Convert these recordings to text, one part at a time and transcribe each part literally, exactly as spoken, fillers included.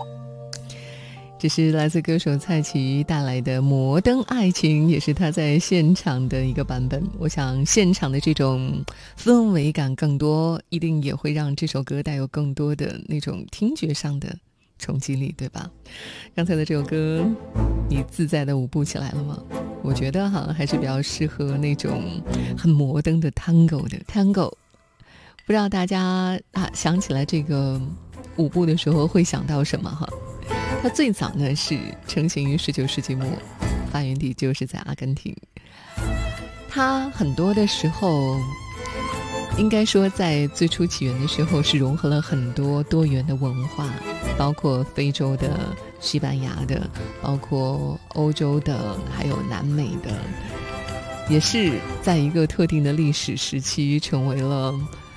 这是来自歌手蔡奇带来的《摩登爱情》，也是他在现场的一个版本。我想现场的这种氛围感更多，一定也会让这首歌带有更多的那种听觉上的冲击力，对吧？刚才的这首歌，你自在的舞步起来了吗？我觉得哈，还是比较适合那种很摩登的 Tango 的 Tango。不知道大家啊想起来这个舞步的时候会想到什么哈？它最早呢是成型于十九世纪末，发源地就是在阿根廷。它很多的时候，应该说在最初起源的时候是融合了很多多元的文化，包括非洲的、西班牙的，包括欧洲的，还有南美的，也是在一个特定的历史时期成为了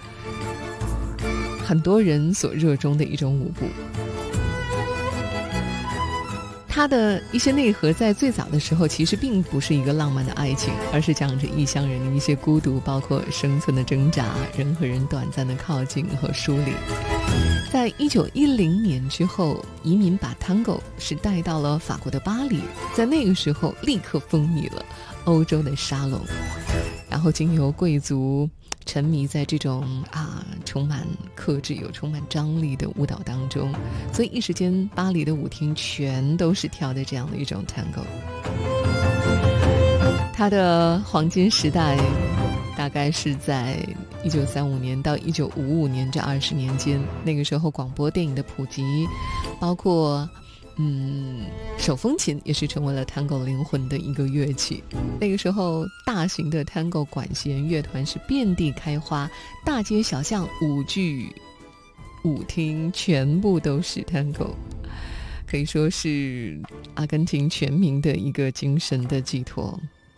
很多人所热衷的一种舞步。它的一些内核在最早的时候其实并不是一个浪漫的爱情，而是讲着异乡人的一些孤独，包括生存的挣扎，人和人短暂的靠近和疏离。在一九一零年之后，移民把 Tango 是带到了法国的巴黎，在那个时候立刻风靡了欧洲的沙龙，然后经由贵族沉迷在这种啊充满克制又充满张力的舞蹈当中，所以一时间巴黎的舞厅全都是跳的这样的一种 Tango。 它的黄金时代大概是在一九三五年到一九五五年这二十年间，那个时候广播电影的普及，包括嗯，手风琴也是成为了 Tango 灵魂的一个乐器。那个时候大型的 Tango 管弦乐团是遍地开花，大街小巷舞剧舞厅全部都是 Tango， 可以说是阿根廷全民的一个精神的寄托。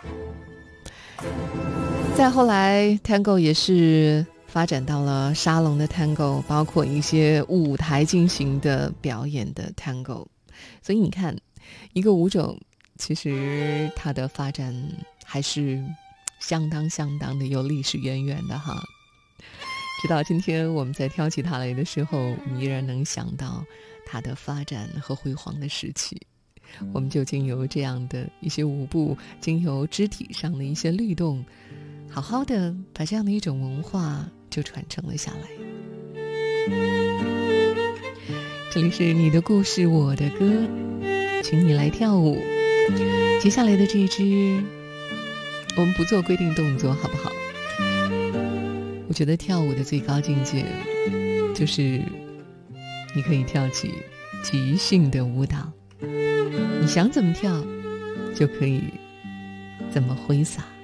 再后来 Tango 也是发展到了沙龙的 Tango， 包括一些舞台进行的表演的 Tango。所以你看，一个舞种其实它的发展还是相当相当的有历史渊源的哈。直到今天我们在挑起它来的时候，我们依然能想到它的发展和辉煌的时期。我们就经由这样的一些舞步，经由肢体上的一些律动，好好的把这样的一种文化就传承了下来。这里是你的故事我的歌，请你来跳舞。接下来的这一支我们不做规定动作好不好？我觉得跳舞的最高境界就是你可以跳起即兴的舞蹈，你想怎么跳就可以怎么挥洒。